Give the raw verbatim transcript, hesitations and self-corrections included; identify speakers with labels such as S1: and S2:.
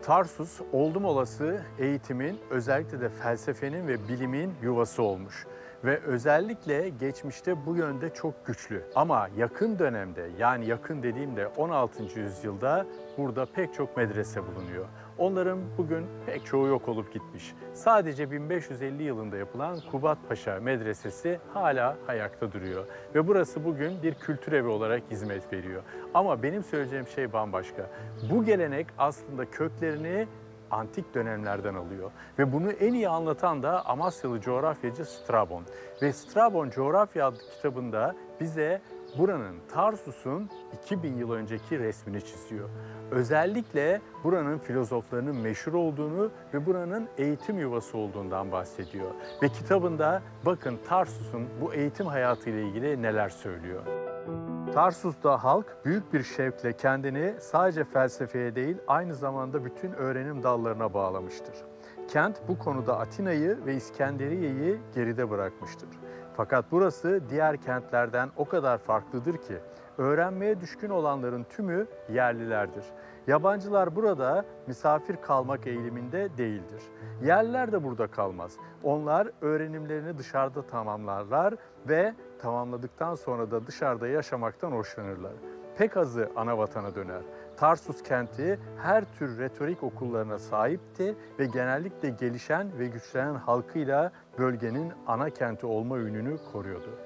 S1: Tarsus oldum olası eğitimin, özellikle de felsefenin ve bilimin yuvası olmuş. Ve özellikle geçmişte bu yönde çok güçlü. Ama yakın dönemde, yani yakın dediğimde on altıncı yüzyılda burada pek çok medrese bulunuyor. Onların bugün pek çoğu yok olup gitmiş. Sadece bin beş yüz elli yılında yapılan Kubatpaşa Medresesi hala ayakta duruyor. Ve burası bugün bir kültür evi olarak hizmet veriyor. Ama benim söyleyeceğim şey bambaşka. Bu gelenek aslında köklerini antik dönemlerden alıyor. Ve bunu en iyi anlatan da Amasyalı coğrafyacı Strabon. Ve Strabon Coğrafya adlı kitabında bize buranın, Tarsus'un iki bin yıl önceki resmini çiziyor. Özellikle buranın filozoflarının meşhur olduğunu ve buranın eğitim yuvası olduğundan bahsediyor. Ve kitabında bakın Tarsus'un bu eğitim hayatı ile ilgili neler söylüyor. Tarsus'ta halk büyük bir şevkle kendini sadece felsefeye değil, aynı zamanda bütün öğrenim dallarına bağlamıştır. Kent bu konuda Atina'yı ve İskenderiye'yi geride bırakmıştır. Fakat burası diğer kentlerden o kadar farklıdır ki, öğrenmeye düşkün olanların tümü yerlilerdir. Yabancılar burada misafir kalmak eğiliminde değildir. Yerliler de burada kalmaz. Onlar öğrenimlerini dışarıda tamamlarlar ve tamamladıktan sonra da dışarıda yaşamaktan hoşlanırlar. Pek azı ana vatana döner. Tarsus kenti her tür retorik okullarına sahipti ve genellikle gelişen ve güçlenen halkıyla bölgenin ana kenti olma ününü koruyordu.